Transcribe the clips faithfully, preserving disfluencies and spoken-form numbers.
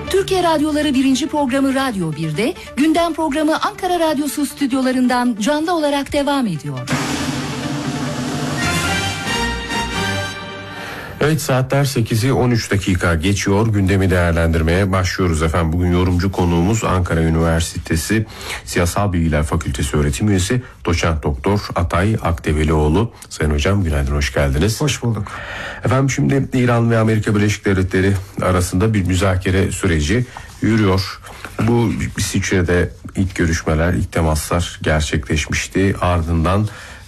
Türkiye Radyoları birinci programı Radyo bir'de, gündem programı Ankara Radyosu stüdyolarından canlı olarak devam ediyor. Evet, saatler sekizi on üç dakika geçiyor. Gündemi değerlendirmeye başlıyoruz efendim. Bugün yorumcu konuğumuz Ankara Üniversitesi Siyasal Bilgiler Fakültesi öğretim üyesi Doçent Doktor Atay Akdevelioğlu. Sayın hocam günaydın, hoş geldiniz. Hoş bulduk. Efendim şimdi İran ve Amerika Birleşik Devletleri arasında bir müzakere süreci yürüyor. Bu İsviçre'de ilk görüşmeler, ilk temaslar gerçekleşmişti. Ardından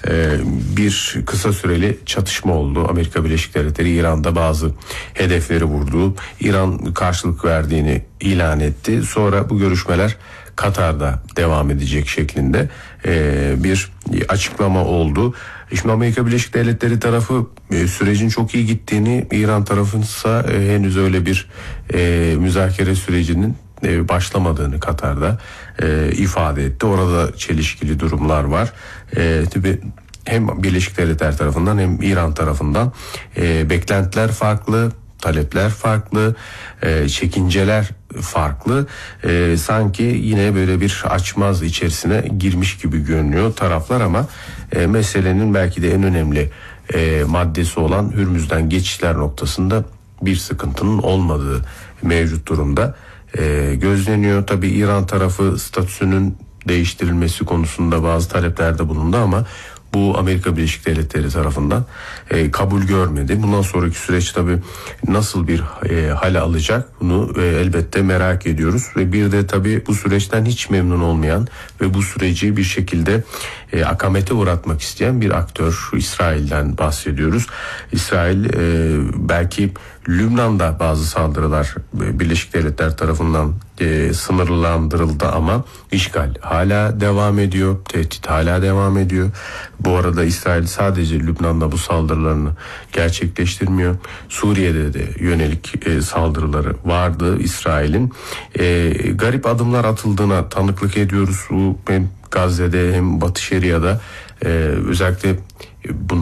bir kısa süreli çatışma oldu. Amerika Birleşik Devletleri İran'da bazı hedefleri vurdu. İran karşılık verdiğini ilan etti. Sonra bu görüşmeler Katar'da devam edecek şeklinde bir açıklama oldu. Şimdi Amerika Birleşik Devletleri tarafı sürecin çok iyi gittiğini, İran tarafınsa henüz öyle bir müzakere sürecinin başlamadığını Katar'da e, ifade etti. Orada çelişkili durumlar var. E, tabii hem Birleşik Devletler tarafından hem İran tarafından e, beklentiler farklı, talepler farklı, e, çekinceler farklı. E, sanki yine böyle bir açmaz içerisine girmiş gibi görünüyor taraflar ama e, meselenin belki de en önemli e, maddesi olan Hürmüz'den geçişler noktasında bir sıkıntının olmadığı mevcut durumda E, gözleniyor. Tabii İran tarafı statüsünün değiştirilmesi konusunda bazı taleplerde bulundu ama bu Amerika Birleşik Devletleri tarafından e, kabul görmedi. Bundan sonraki süreç tabii nasıl bir e, hale alacak bunu e, elbette merak ediyoruz. Ve bir de tabii bu süreçten hiç memnun olmayan ve bu süreci bir şekilde e, akamete uğratmak isteyen bir aktör, İsrail'den bahsediyoruz. İsrail e, belki Lübnan'da bazı saldırılar Birleşik Devletler tarafından e, sınırlandırıldı ama işgal hala devam ediyor, tehdit hala devam ediyor. Bu arada İsrail sadece Lübnan'da bu saldırılarını gerçekleştirmiyor. Suriye'de de yönelik e, saldırıları vardı İsrail'in. E, garip adımlar atıldığına tanıklık ediyoruz. Bu hem Gazze'de hem Batı Şeria'da e, özellikle bunun